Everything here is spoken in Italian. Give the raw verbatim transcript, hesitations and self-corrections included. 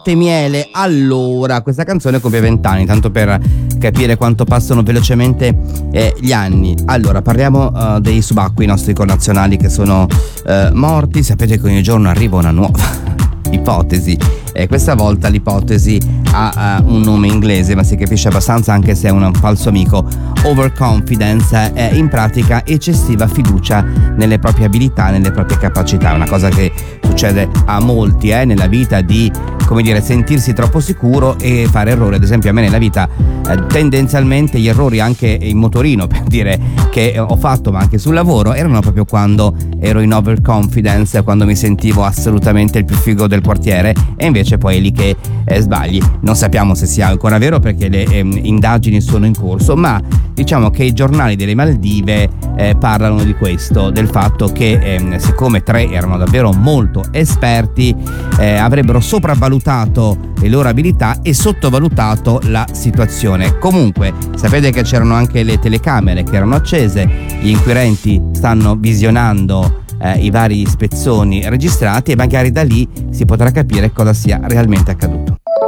latte miele. Allora, questa canzone compie vent'anni, tanto per capire quanto passano velocemente eh, gli anni. Allora, parliamo uh, dei subacquei, i nostri connazionali che sono uh, morti. Sapete che ogni giorno arriva una nuova ipotesi. E questa volta l'ipotesi ha uh, un nome inglese, ma si capisce abbastanza anche se è un falso amico. Overconfidence è in pratica eccessiva fiducia nelle proprie abilità, nelle proprie capacità. È una cosa che succede a molti eh, nella vita, di, come dire, sentirsi troppo sicuro e fare errori. Ad esempio a me nella vita eh, tendenzialmente gli errori anche in motorino, per dire, che ho fatto, ma anche sul lavoro, erano proprio quando ero in overconfidence, quando mi sentivo assolutamente il più figo del quartiere, e invece poi è lì che eh, sbagli. Non sappiamo se sia ancora vero perché le eh, indagini sono in corso, ma diciamo che i giornali delle Maldive eh, parlano di questo, del fatto che eh, siccome tre erano davvero molto esperti, eh, avrebbero sopravvalutato le loro abilità e sottovalutato la situazione. Comunque sapete che c'erano anche le telecamere che erano accese, gli inquirenti stanno visionando eh, i vari spezzoni registrati e magari da lì si potrà capire cosa sia realmente accaduto.